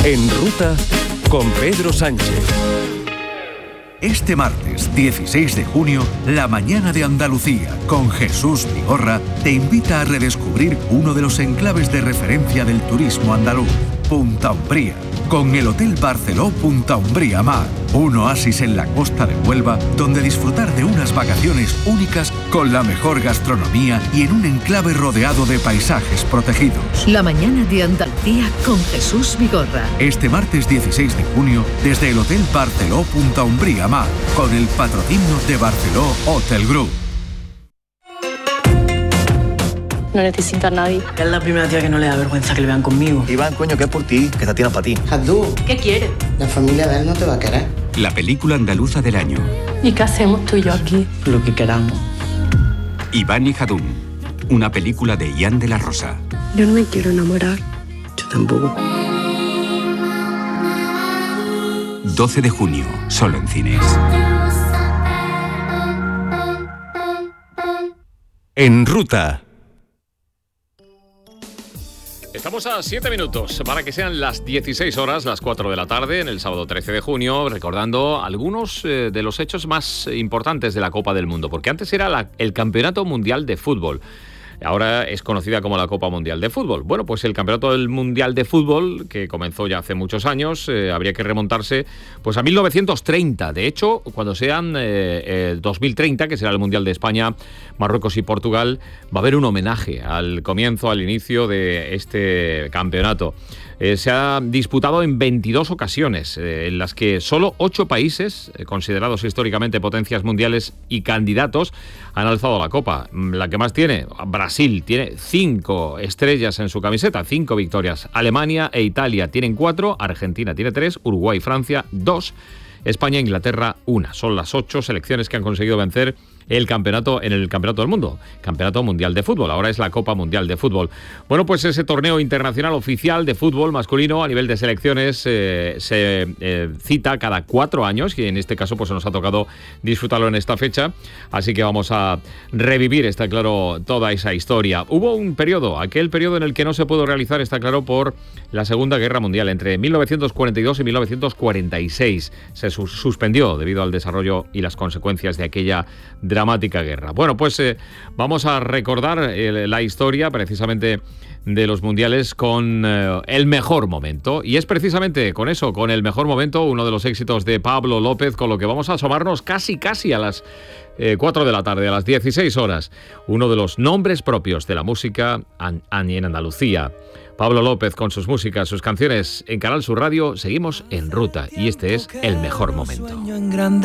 En Ruta con Pedro Sánchez. Este martes 16 de junio, La Mañana de Andalucía, con Jesús Vigorra, te invita a redescubrir uno de los enclaves de referencia del turismo andaluz, Punta Umbría, con el Hotel Barceló Punta Umbría Mar, un oasis en la costa de Huelva, donde disfrutar de unas vacaciones únicas con la mejor gastronomía y en un enclave rodeado de paisajes protegidos. La Mañana de Andalucía con Jesús Vigorra. Este martes 16 de junio, desde el Hotel Barceló Punta Umbría Mar, con el patrocinio de Barceló Hotel Group. No necesito a nadie. Es la primera tía que no le da vergüenza que le vean conmigo. Iván, coño, que es por ti, que esta tía no es para ti. Abdú, ¿Qué quiere? la familia de él no te va a querer. La película andaluza del año. ¿Y qué hacemos tú y yo aquí? Lo que queramos. Iván y Jadún. Una película de Ian de la Rosa. Yo no me quiero enamorar. Yo tampoco. 12 de junio, solo en cines. En Ruta. Estamos a 7 minutos para que sean las 16 horas, las 4 de la tarde, en el sábado 13 de junio, recordando algunos de los hechos más importantes de la Copa del Mundo, porque antes era el Campeonato Mundial de Fútbol. Ahora es conocida como la Copa Mundial de Fútbol. Bueno, pues el Campeonato del Mundial de Fútbol, que comenzó ya hace muchos años, habría que remontarse pues a 1930. De hecho, cuando sean 2030, que será el Mundial de España, Marruecos y Portugal, va a haber un homenaje al comienzo, al inicio de este campeonato. Se ha disputado en 22 ocasiones, en las que solo 8 países, considerados históricamente potencias mundiales y candidatos, han alzado la copa. La que más tiene, Brasil, tiene 5 estrellas en su camiseta, 5 victorias. Alemania e Italia tienen 4, Argentina tiene 3, Uruguay y Francia 2, España e Inglaterra 1. Son las 8 selecciones que han conseguido vencer el campeonato en el Campeonato del Mundo, Campeonato Mundial de Fútbol. Ahora es la Copa Mundial de Fútbol. Bueno, pues ese torneo internacional oficial de fútbol masculino a nivel de selecciones se cita cada 4 años, y en este caso pues nos ha tocado disfrutarlo en esta fecha, así que vamos a revivir, está claro, toda esa historia. Hubo un periodo, aquel periodo en el que no se pudo realizar, está claro, por la Segunda Guerra Mundial, entre 1942 y 1946. Se suspendió debido al desarrollo y las consecuencias de aquella dramática guerra. Bueno, pues vamos a recordar la historia precisamente de los mundiales con el mejor momento, y es precisamente con eso, con el mejor momento, uno de los éxitos de Pablo López, con lo que vamos a asomarnos casi a las 4 de la tarde, a las 16 horas, uno de los nombres propios de la música en Andalucía. Pablo López con sus músicas, sus canciones en Canal Sur Radio. Seguimos en Ruta y este es el mejor momento.